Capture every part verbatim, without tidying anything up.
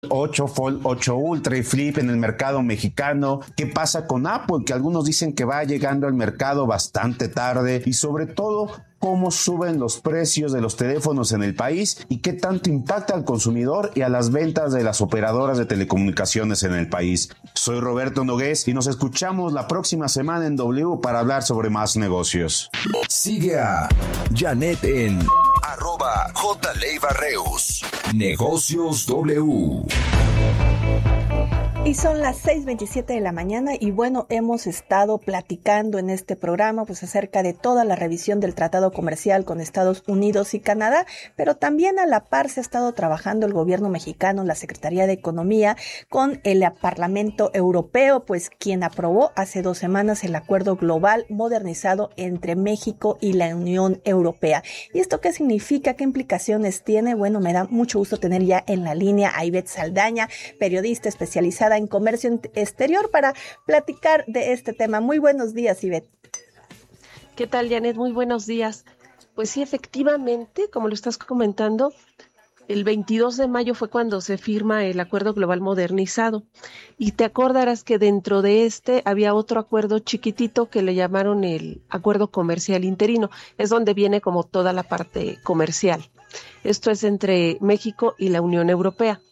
ocho, Fold ocho Ultra y Flip en el mercado mexicano. ¿Qué pasa con Apple? Que algunos dicen que va llegando al mercado bastante tarde y sobre todo cómo suben los precios de los teléfonos en el país y qué tanto impacta al consumidor y a las ventas de las operadoras de telecomunicaciones en el país. Soy Roberto Nogués y nos escuchamos la próxima semana en W para hablar sobre más negocios. Sigue a Janet en arroba J. Leiva Reus. Negocios W. Y son las seis veintisiete de la mañana y bueno, hemos estado platicando en este programa pues acerca de toda la revisión del tratado comercial con Estados Unidos y Canadá, pero también a la par se ha estado trabajando el gobierno mexicano, la Secretaría de Economía, con el Parlamento Europeo, pues quien aprobó hace dos semanas el acuerdo global modernizado entre México y la Unión Europea. ¿Y esto qué significa? ¿Qué implicaciones tiene? Bueno, me da mucho gusto tener ya en la línea a Ivette Saldaña, periodista especializada en comercio exterior, para platicar de este tema. Muy buenos días, Ivette. ¿Qué tal, Janet? Muy buenos días. Pues sí, efectivamente, como lo estás comentando, el veintidós de mayo fue cuando se firma el Acuerdo Global Modernizado. Y te acordarás que dentro de este había otro acuerdo chiquitito que le llamaron el Acuerdo Comercial Interino. Es donde viene como toda la parte comercial. Esto es entre México y la Unión Europea.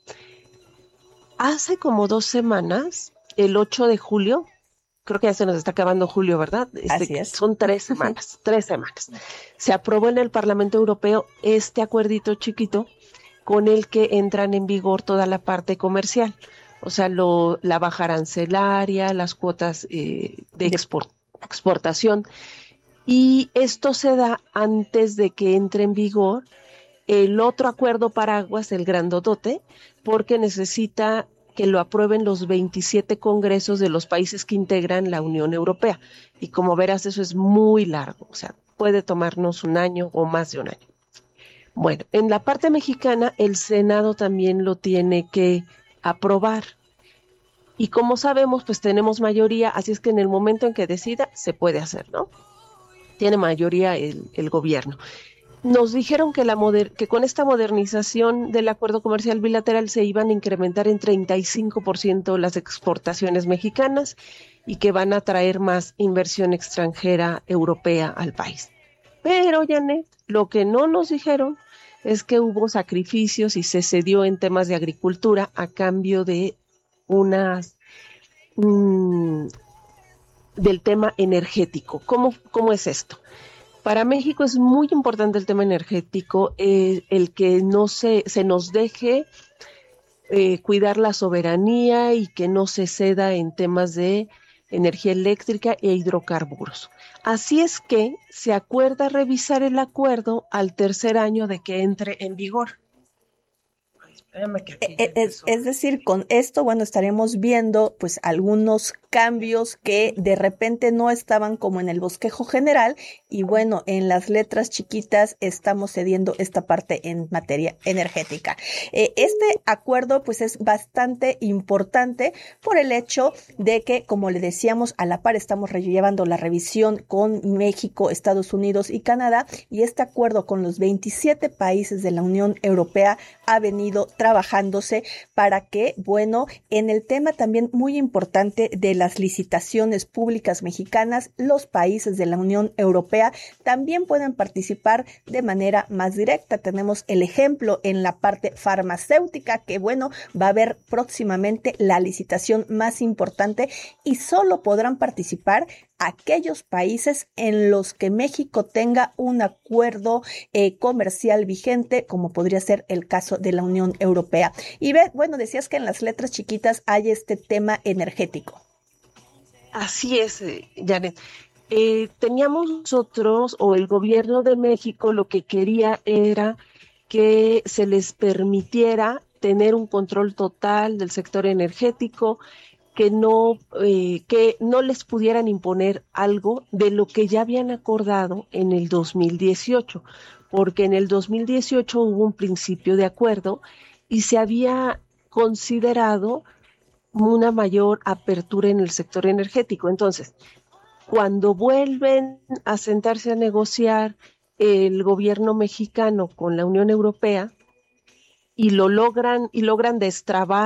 Hace como dos semanas, el ocho de julio, creo que ya se nos está acabando julio, ¿verdad? Este, Así es. Son tres semanas, tres semanas. Se aprobó en el Parlamento Europeo este acuerdito chiquito con el que entran en vigor toda la parte comercial. O sea, lo, la baja arancelaria, las cuotas eh, de export, exportación. Y esto se da antes de que entre en vigor el otro acuerdo paraguas, el grandotote, porque necesita que lo aprueben los veintisiete congresos de los países que integran la Unión Europea. Y como verás, eso es muy largo, o sea, puede tomarnos un año o más de un año. Bueno, en la parte mexicana, el Senado también lo tiene que aprobar. Y como sabemos, pues tenemos mayoría, así es que en el momento en que decida, se puede hacer, ¿no? Tiene mayoría el, el gobierno. Nos dijeron que, la moder- que con esta modernización del acuerdo comercial bilateral se iban a incrementar en treinta y cinco por ciento las exportaciones mexicanas y que van a traer más inversión extranjera europea al país. Pero, Janet, lo que no nos dijeron es que hubo sacrificios y se cedió en temas de agricultura a cambio de unas... Mmm, del tema energético. ¿Cómo, cómo es esto? Para México es muy importante el tema energético, eh, el que no se, se nos deje eh, cuidar la soberanía y que no se ceda en temas de energía eléctrica e hidrocarburos. Así es que se acuerda revisar el acuerdo al tercer año de que entre en vigor. Es, es decir, con esto, bueno, estaremos viendo pues algunos cambios que de repente no estaban como en el bosquejo general y bueno, en las letras chiquitas estamos cediendo esta parte en materia energética. Eh, este acuerdo pues es bastante importante por el hecho de que, como le decíamos, a la par estamos llevando la revisión con México, Estados Unidos y Canadá, y este acuerdo con los veintisiete países de la Unión Europea ha venido trabajándose para que, bueno, en el tema también muy importante de las licitaciones públicas mexicanas, los países de la Unión Europea también puedan participar de manera más directa. Tenemos el ejemplo en la parte farmacéutica, que bueno, va a haber próximamente la licitación más importante y solo podrán participar aquellos países en los que México tenga un acuerdo eh, comercial vigente, como podría ser el caso de la Unión Europea. Y ve, bueno, decías que en las letras chiquitas hay este tema energético. Así es, Janet. Eh, teníamos nosotros, o el gobierno de México, lo que quería era que se les permitiera tener un control total del sector energético, que no, eh, que no les pudieran imponer algo de lo que ya habían acordado en el dos mil dieciocho, porque en el dos mil dieciocho hubo un principio de acuerdo y se había considerado una mayor apertura en el sector energético. Entonces, cuando vuelven a sentarse a negociar el gobierno mexicano con la Unión Europea y lo logran y logran destrabar